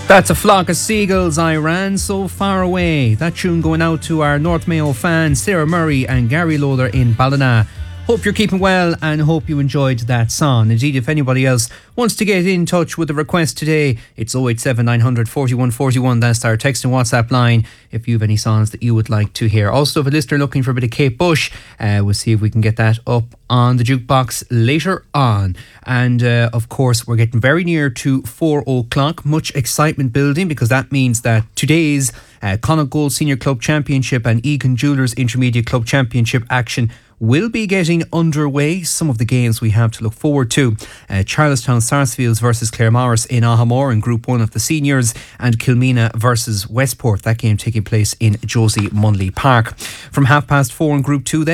That's a flock of seagulls, I ran so far away. That tune going out to our North Mayo fans, Sarah Murray and Gary Loader in Ballina. Hope you're keeping well and hope you enjoyed that song. Indeed, if anybody else wants to get in touch with a request today, it's 087 900 41 41. That's our text and WhatsApp line if you have any songs that you would like to hear. Also, if a listener looking for a bit of Kate Bush, we'll see if we can get that up on the jukebox later on. And of course, we're getting very near to 4 o'clock. Much excitement building because that means that today's Connacht Gold Senior Club Championship and Egan Jewellers Intermediate Club Championship action will be getting underway. Some of the games we have to look forward to. Charlestown Sarsfields versus Claremorris in Ahamore in Group 1 of the seniors, and Kilmena versus Westport. That game taking place in Josie Munley Park. From 4:30 in Group 2 then.